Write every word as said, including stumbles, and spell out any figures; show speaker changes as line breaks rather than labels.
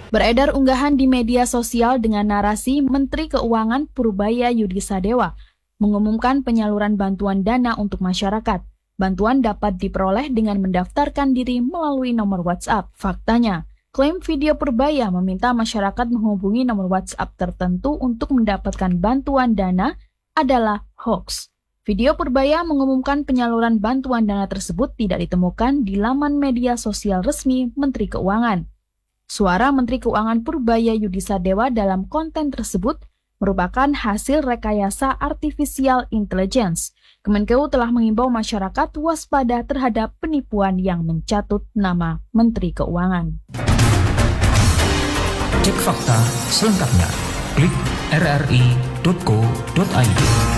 Beredar unggahan di media sosial dengan narasi Menteri Keuangan Purbaya Yudisadewa mengumumkan penyaluran bantuan dana untuk masyarakat. Bantuan dapat diperoleh dengan mendaftarkan diri melalui nomor WhatsApp. Faktanya, klaim video Purbaya meminta masyarakat menghubungi nomor WhatsApp tertentu untuk mendapatkan bantuan dana adalah hoax. Video Purbaya mengumumkan penyaluran bantuan dana tersebut tidak ditemukan di laman media sosial resmi Menteri Keuangan. Suara Menteri Keuangan Purbaya Yudisadewa dalam konten tersebut merupakan hasil rekayasa artificial intelligence. Kemenkeu telah mengimbau masyarakat waspada terhadap penipuan yang mencatut nama Menteri Keuangan.
Cek fakta selengkapnya. Klik r r i titik co titik i d.